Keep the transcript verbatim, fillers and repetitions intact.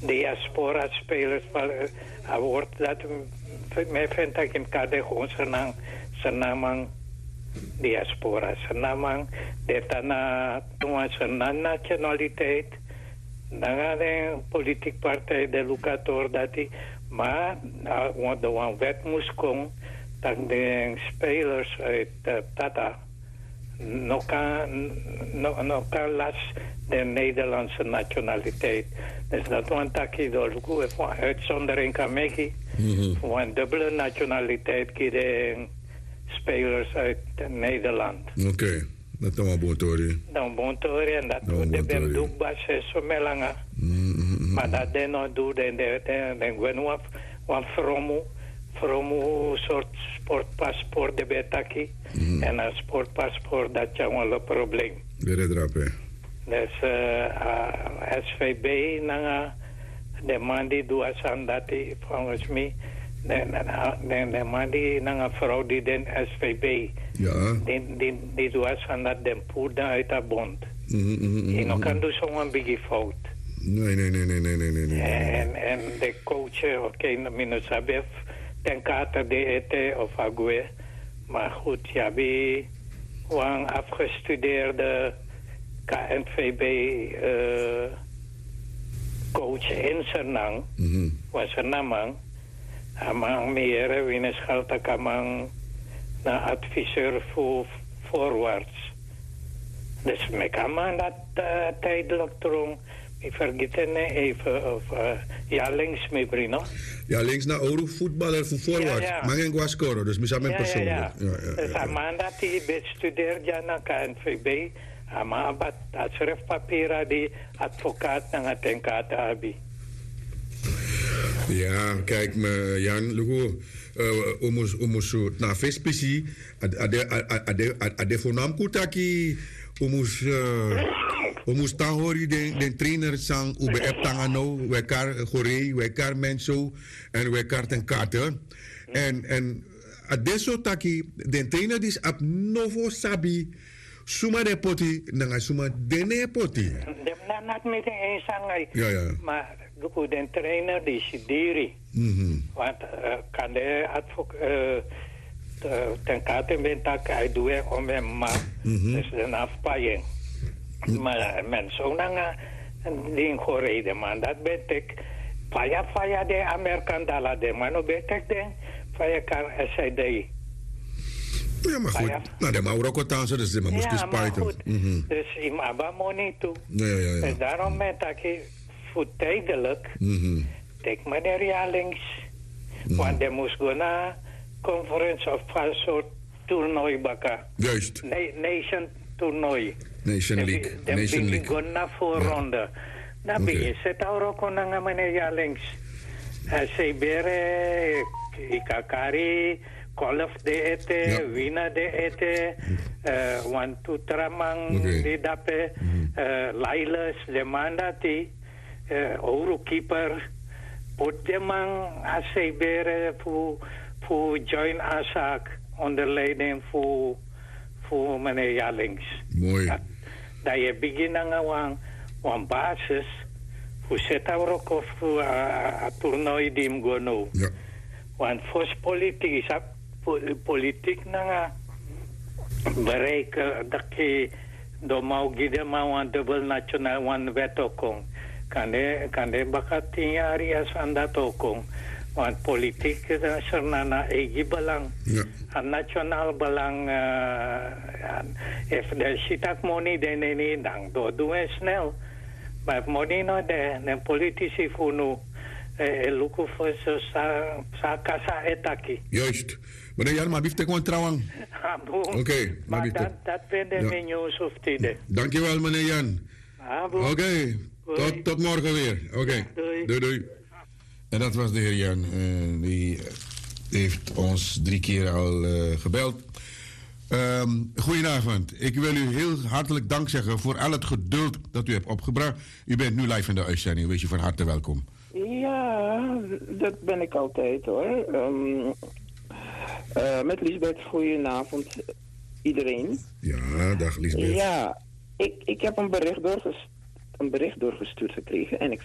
diaspora-spelers. Hij wordt dat... Mij vindt ik in kade gewoon senang, senamang diaspora. Senamang, detana tuan senan nationaliteit. Dan ada een politiek partij de Lucator dat die... Maar, want de een wet moest komen... dat de spelers uit uh, Tata... nog kan, nog, nog kan last de Nederlandse nationaliteit. Dus dat want ik door uitzondering kan maken... Mm-hmm. Voor een dubbele nationaliteit kiezen spelers uit Nederland. Oké, okay. Dat is een bontori. Dat is een bontori en dat wordt de doekbas zo melanga. Maar dat de nog doet en de gewoon wat vromu, vromu soort sportpaspoort de betaki en een sportpaspoort dat je wel een probleem. Weer drapen. Dus S V B nanga de man die doet aan dat volgens mij. De, de man die een vrouw die den S V B, ja. die, die, die doet aan dat den poeder uit de bond. Mm, mm, mm, je mm, kan dus zo'n beetje fout. Nee, nee, nee, nee, nee, nee, nee, nee. En, en de coach, oké, okay, minus abef, ten kater de ete of agwe. Maar goed, ja, bij een afgestudeerde K N V B uh, coach in Senang, mm-hmm. was een namang. Amang meer winnen schaltak amang na adviseur voor forwards. Dus me kan man dat uh, tijdelijk terug. Ik vergeet het even of uh, ja links mee brino. Ja links naar Ouro voetballer voor forward. Ja, ja. Maar geen guascoro, dus misschien mijn persoonlijk. Ja, ja. ja, ja, ja, ja. Dus amang dat hij bestudeert ja na K N V B. Amang dat dat schriftpapieren die advocaat na het enkate abi. Ja, kijk, me, Jan, Lugo, omus omus na fespesi, ade ade ade fonam kutaki, omus omus tahori de de trainer sang ube eptangano, wekar gore, wekar menso en wekar ten kate. En en adesso taki de trainer dis ap novo sabi suma de poti nanga suma dene poti. De nat met een sangai. Ja ja. Maar Luku den trainer die sidiri. Mhm. Want uh, kan de advocaat uh, ten kate bentak hij doe om hem maar dus een afpaying. Maar mensen ook nanga ding gereden man dat betek faya faya de Amerikaan dala de man ook betek de faya kan S I D. Ja, maar goed. Nou, de Mauro Tanse, dus de moest spijten. Mm-hmm. Dus ik heb money toe. Ja, ja, ja. Dus daarom ben ik voor tijdelijk. Mm-hmm. Denk meneer Jalings. Mm-hmm. Want er moest gaan naar conference of een soort toernooi bakken. Juist. Na- nation toernooi. Nation League. Dan Nation ben je League. gaan naar voorronde. Ja. Dan ben je zet ook naar meneer Jalings. Sebere, Ikakari. Kolf de ete, ja. Wina de ete, uh, want Tutramang okay. de dape, mm-hmm. uh, Lailas de mandati, uh, Ouro-keeper, Potjemang asebere voor voor join asak onder leiding voor voor meneer Jalings. Mooi. Dat, dat je begint aan een basis voor Zetaurok of voor een toernooi die hem gaan. Ja. Want voor politiek is dat politiek na bereiken dat je do mau gide mau een dubbel nationaal een wet ook kan de kan de bakat tien jaar is aan dat ook want politiek is er na eigen belang een nationaal belang if de sitak money de nee nee dan do doen snel maar money no de de politici funu e luku voor sa sa casa etaki juist. Meneer Jan, maar biftek gewoon trouwen. Oké, okay, maar biftek. Dat, dat ben de ja. Menus of tijden. Dankjewel, meneer Jan. Oké, okay. tot, tot morgen weer. Oké, okay. doei. doei doei. En dat was de heer Jan. Uh, die heeft ons drie keer al uh, gebeld. Um, goedenavond. Ik wil u heel hartelijk dank zeggen voor al het geduld dat u hebt opgebracht. U bent nu live in de uitzending. Wees u van harte welkom. Ja, dat ben ik altijd hoor. Um, uh, met Liesbeth, goedenavond iedereen. Ja, dag Liesbeth. Ja, ik, ik heb een bericht, doorges- een bericht doorgestuurd gekregen en ik